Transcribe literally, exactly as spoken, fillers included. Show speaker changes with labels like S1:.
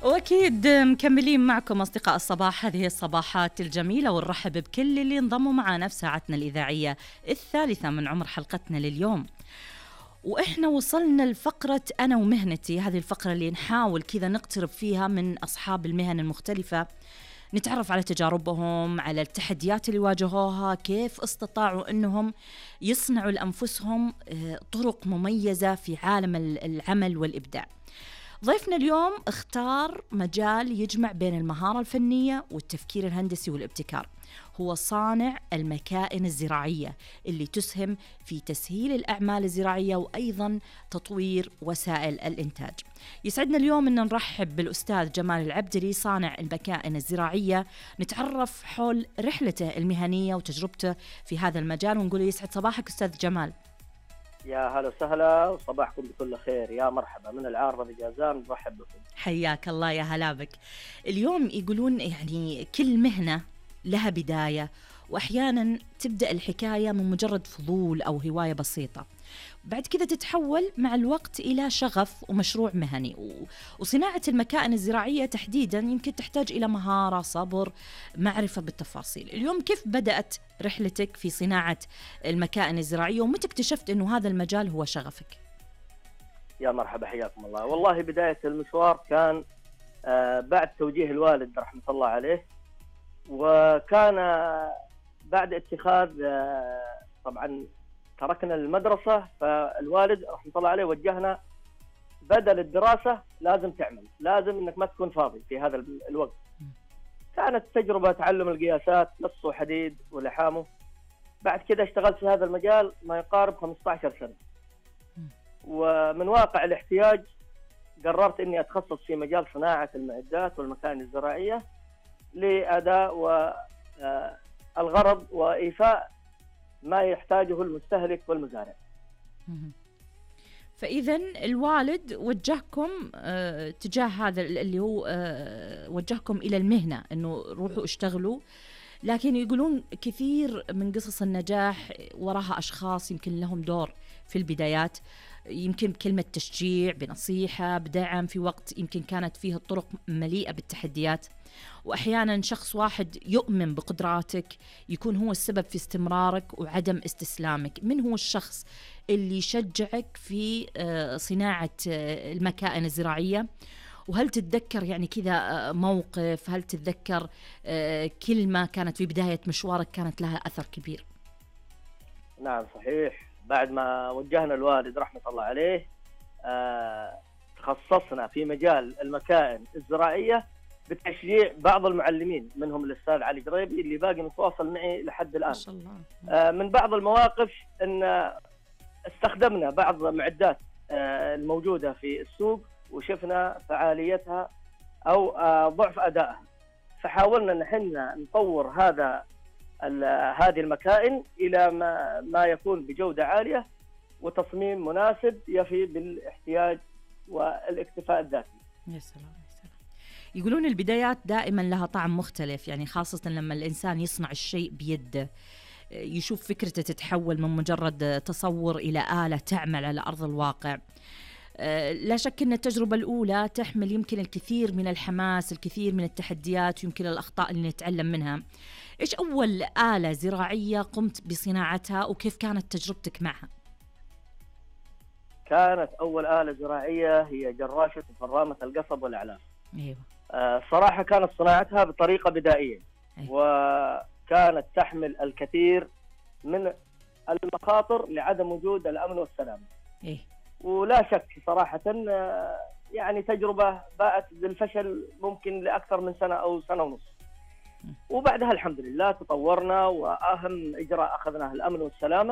S1: وأكيد مكملين معكم أصدقاء الصباح، هذه الصباحات الجميلة، ونرحب بكل اللي انضموا معنا في ساعتنا الإذاعية الثالثة من عمر حلقتنا لليوم. وإحنا وصلنا لفقرة أنا ومهنتي، هذه الفقرة اللي نحاول كذا نقترب فيها من أصحاب المهن المختلفة، نتعرف على تجاربهم، على التحديات اللي واجهوها، كيف استطاعوا أنهم يصنعوا لأنفسهم طرق مميزة في عالم العمل والإبداع. ضيفنا اليوم اختار مجال يجمع بين المهارة الفنية والتفكير الهندسي والابتكار، هو صانع المكائن الزراعية اللي تسهم في تسهيل الأعمال الزراعية وأيضا تطوير وسائل الإنتاج. يسعدنا اليوم أن نرحب بالأستاذ جمال العبدري صانع المكائن الزراعية، نتعرف حول رحلته المهنية وتجربته في هذا المجال، ونقول يسعد صباحك أستاذ جمال.
S2: يا هلا وسهلا وصباحكم بكل خير، يا مرحبا من العارضة بجازان، نرحب بكم.
S1: حياك الله، يا هلا بك. اليوم يقولون يعني كل مهنة لها بداية، وأحيانا تبدأ الحكاية من مجرد فضول أو هواية بسيطة، بعد كذا تتحول مع الوقت إلى شغف ومشروع مهني. وصناعة المكائن الزراعية تحديدا يمكن تحتاج إلى مهارة، صبر، معرفة بالتفاصيل. اليوم كيف بدأت رحلتك في صناعة المكائن الزراعية، ومتى اكتشفت أنه هذا المجال هو شغفك؟
S2: يا مرحبا، حياكم الله. والله بداية المشوار كان آه بعد توجيه الوالد رحمة الله عليه، وكان بعد اتخاذ آه طبعا تركنا المدرسة، فالوالد رحمة الله عليه وجهنا بدل الدراسة لازم تعمل، لازم انك ما تكون فاضي في هذا الوقت. كانت تجربة تعلم القياسات، نص وحديد ولحامه. بعد كده اشتغلت في هذا المجال ما يقارب خمسة عشر سنة، ومن واقع الاحتياج قررت اني اتخصص في مجال صناعة المعدات والمكائن الزراعية لأداء والغرض وإيفاء ما يحتاجه المستهلك والمزارع.
S1: فإذا الوالد وجهكم آه تجاه هذا اللي هو آه وجهكم إلى المهنة، أنه روحوا اشتغلوا، لكن يقولون كثير من قصص النجاح وراها أشخاص يمكن لهم دور في البدايات، يمكن بكلمة تشجيع، بنصيحة، بدعم، في وقت يمكن كانت فيه الطرق مليئة بالتحديات، وأحيانا شخص واحد يؤمن بقدراتك يكون هو السبب في استمرارك وعدم استسلامك. من هو الشخص اللي يشجعك في صناعة المكائن الزراعية؟ وهل تتذكر يعني كذا موقف، هل تتذكر كلمة كانت في بداية مشوارك كانت لها أثر كبير؟
S2: نعم صحيح، بعد ما وجهنا الوالد رحمة الله عليه آه، تخصصنا في مجال المكائن الزراعية بتشجيع بعض المعلمين، منهم الأستاذ علي قريبي اللي باقي متواصل معي لحد الآن. ما شاء الله. آه، من بعض المواقف أن استخدمنا بعض معدات آه، الموجودة في السوق وشفنا فعاليتها أو آه، ضعف أدائها، فحاولنا نحن نطور هذا هذه المكائن إلى ما, ما يكون بجودة عالية وتصميم مناسب يفي بالاحتياج والاكتفاء الذاتي.
S1: يا سلام يا سلام. يقولون البدايات دائما لها طعم مختلف، يعني خاصة لما الإنسان يصنع الشيء بيده، يشوف فكرته تتحول من مجرد تصور إلى آلة تعمل على أرض الواقع. لا شك أن التجربة الأولى تحمل يمكن الكثير من الحماس، الكثير من التحديات، يمكن الأخطاء اللي نتعلم منها. إيش أول آلة زراعية قمت بصناعتها وكيف كانت تجربتك معها؟
S2: كانت أول آلة زراعية هي جراشة وفرامة القصب والأعلاف.
S1: أيوة.
S2: آه صراحة كانت صناعتها بطريقة بدائية. أيوة. وكانت تحمل الكثير من المخاطر لعدم وجود الأمن والسلام.
S1: أيوة.
S2: ولا شك صراحة يعني تجربة باءت بالفشل ممكن لأكثر من سنة أو سنة ونص، وبعدها الحمد لله تطورنا، وأهم إجراء أخذناه الأمن والسلامة.